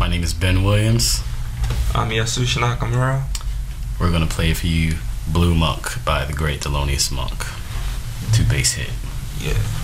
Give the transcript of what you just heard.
My name is Ben Williams. I'm Yasushi Nakamura. We're gonna play for you Blue Monk by the great Thelonious Monk. 2 bass hit. Yeah.